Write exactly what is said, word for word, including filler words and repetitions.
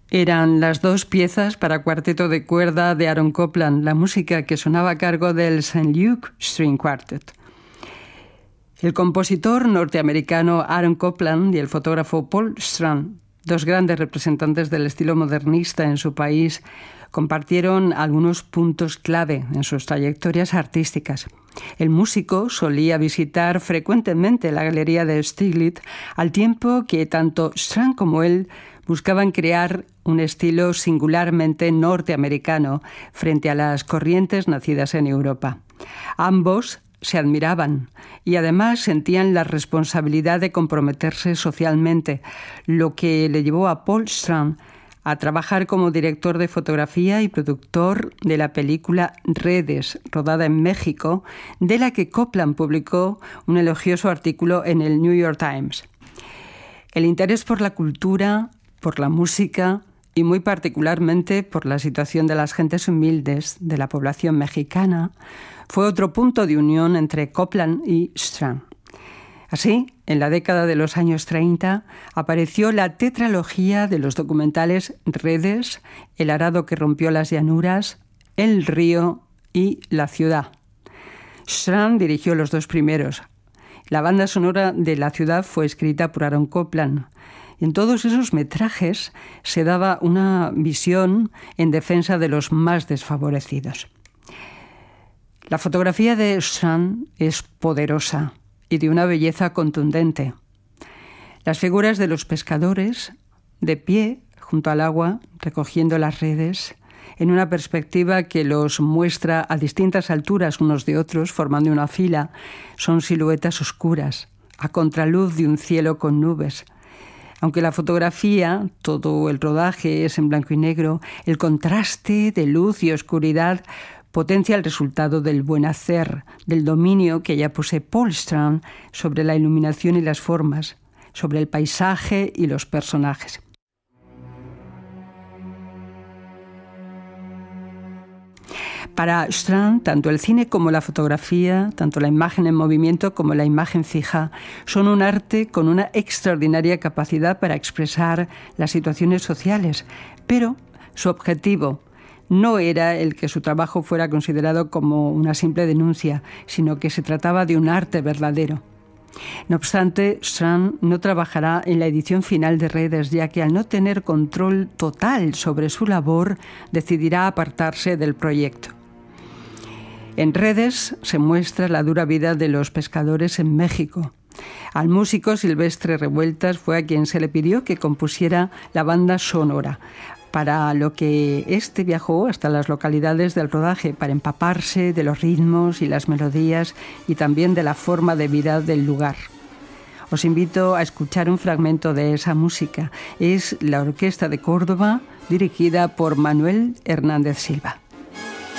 Eran las dos piezas para cuarteto de cuerda de Aaron Copland, la música que sonaba a cargo del Saint Luke String Quartet. El compositor norteamericano Aaron Copland y el fotógrafo Paul Strand, dos grandes representantes del estilo modernista en su país, compartieron algunos puntos clave en sus trayectorias artísticas. El músico solía visitar frecuentemente la galería de Stieglitz, al tiempo que tanto Strand como él buscaban crear un estilo singularmente norteamericano frente a las corrientes nacidas en Europa. Ambos se admiraban y además sentían la responsabilidad de comprometerse socialmente, lo que le llevó a Paul Strand a trabajar como director de fotografía y productor de la película Redes, rodada en México, de la que Copland publicó un elogioso artículo en el New York Times. El interés por la cultura, por la música y muy particularmente por la situación de las gentes humildes de la población mexicana fue otro punto de unión entre Copland y Strand. Así, en la década de los años treinta, apareció la tetralogía de los documentales Redes, El arado que rompió las llanuras, El río y La ciudad. Strand dirigió los dos primeros. La banda sonora de La ciudad fue escrita por Aaron Copland. En todos esos metrajes se daba una visión en defensa de los más desfavorecidos. La fotografía de Strand es poderosa y de una belleza contundente. Las figuras de los pescadores, de pie junto al agua, recogiendo las redes, en una perspectiva que los muestra a distintas alturas unos de otros, formando una fila, son siluetas oscuras, a contraluz de un cielo con nubes. Aunque la fotografía, todo el rodaje es en blanco y negro, el contraste de luz y oscuridad potencia el resultado del buen hacer, del dominio que ya posee Paul Strand sobre la iluminación y las formas, sobre el paisaje y los personajes. Para Strand, tanto el cine como la fotografía, tanto la imagen en movimiento como la imagen fija, son un arte con una extraordinaria capacidad para expresar las situaciones sociales, pero su objetivo no era el que su trabajo fuera considerado como una simple denuncia, sino que se trataba de un arte verdadero. No obstante, Strand no trabajará en la edición final de Redes, ya que al no tener control total sobre su labor, decidirá apartarse del proyecto. En Redes se muestra la dura vida de los pescadores en México. Al músico Silvestre Revueltas fue a quien se le pidió que compusiera la banda sonora, para lo que éste viajó hasta las localidades del rodaje para empaparse de los ritmos y las melodías y también de la forma de vida del lugar. Os invito a escuchar un fragmento de esa música. Es la Orquesta de Córdoba, dirigida por Manuel Hernández Silva.